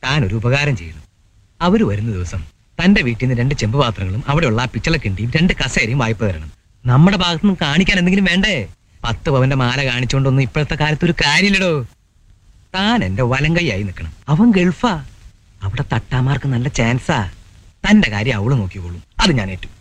താൻ ഒരു ഉപകാരം ചെയ്യണം. അവര് വരുന്ന ദിവസം തന്റെ വീട്ടിൽ നിന്ന് 2 ചെമ്പ് പാത്രങ്ങളും അവിടെയുള്ള ആ പിച്ചളക്കിണ്ടിയും 2 കസേരയും വായ്പ തരണം. നമ്മുടെ ഭാഗത്തുനിന്ന് കാണിക്കാൻ എന്തെങ്കിലും വേണ്ടേ? 10 പവന്റെ മാല കാണിച്ചോണ്ടൊന്നും ഇപ്പോഴത്തെ കാലത്ത് ഒരു കാര്യമില്ലടോ. താൻ എന്റെ വലം കൈയായി നിൽക്കണം. അവൻ ഗൾഫാ, അവിടെ തട്ടാമാർക്ക് നല്ല ചാൻസാ. തന്റെ കാര്യം അവള് നോക്കിക്കോളും. അത് ഞാൻ ഏറ്റു.